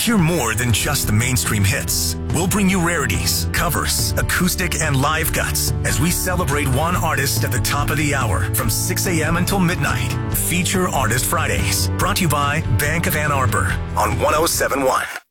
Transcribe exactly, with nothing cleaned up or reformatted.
Hear more than just the mainstream hits. We'll bring you rarities, covers, acoustic, and live cuts as we celebrate one artist at the top of the hour from six a.m. until midnight. Feature Artist Fridays, brought to you by Bank of Ann Arbor on one oh seven point one.